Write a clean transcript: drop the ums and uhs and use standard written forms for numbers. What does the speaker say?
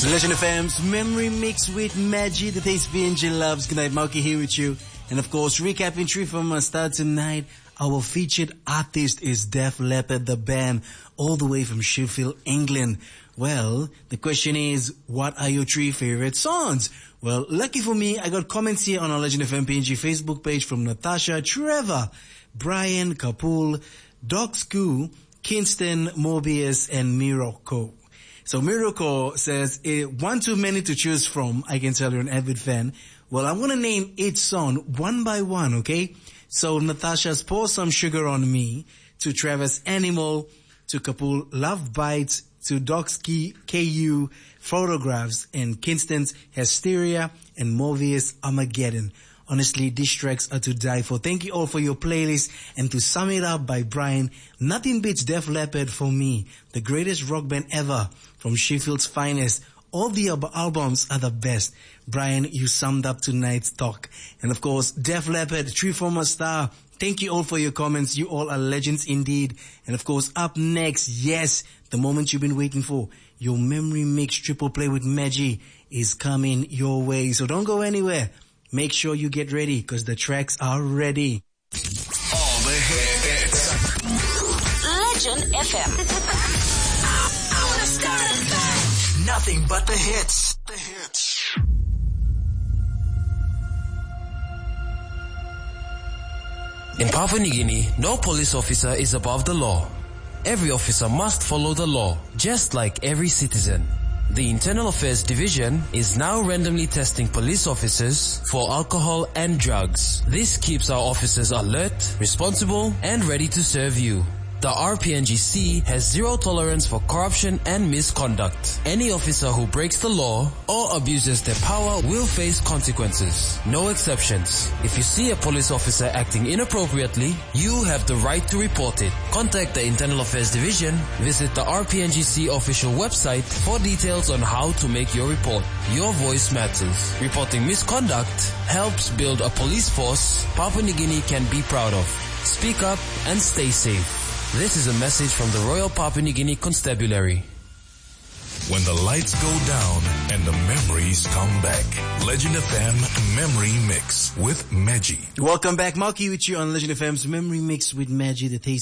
Legend FM's Memory Mix with Maggie, the taste BNG loves. Good night, Mauki here with you. And of course, recapping Tree from our start tonight, our featured artist is Def Leppard, the band, all the way from Sheffield, England. Well, the question is, what are your 3 favorite songs? Well, lucky for me, I got comments here on our Legend FM PNG Facebook page from Natasha, Trevor, Brian, Kapul, Doc Skoo, Kingston, Mobius, and Miroko. So Miroko says, one too many to choose from. I can tell you're an avid fan. Well, I'm going to name each song one by one, okay? So Natasha's Pour Some Sugar on Me, to Trevor's Animal, to Kapul Love Bites, to Doxkey KU Photographs, and Kingston's Hysteria, and Mobius Armageddon. Honestly, these tracks are to die for. Thank you all for your playlist. And to sum it up by Brian, nothing beats Def Leppard for me. The greatest rock band ever from Sheffield's finest. All the albums are the best. Brian, you summed up tonight's talk. And of course, Def Leppard, Tree from a Star. Thank you all for your comments. You all are legends indeed. And of course, up next, yes, the moment you've been waiting for. Your Memory Mix Triple Play with Maggie is coming your way. So don't go anywhere. Make sure you get ready, because the tracks are ready. All the hits. Legend FM. I wanna start a fight. Nothing but the hits. The hits. In Papua New Guinea, no police officer is above the law. Every officer must follow the law, just like every citizen. The Internal Affairs Division is now randomly testing police officers for alcohol and drugs. This keeps our officers alert, responsible, and ready to serve you. The RPNGC has zero tolerance for corruption and misconduct. Any officer who breaks the law or abuses their power will face consequences. No exceptions. If you see a police officer acting inappropriately, you have the right to report it. Contact the Internal Affairs Division. Visit the RPNGC official website for details on how to make your report. Your voice matters. Reporting misconduct helps build a police force Papua New Guinea can be proud of. Speak up and stay safe. This is a message from the Royal Papua New Guinea Constabulary. When the lights go down and the memories come back. Legend FM Memory Mix with Maggie. Welcome back, Mauki with you on Legend FM's Memory Mix with Maggie, the taste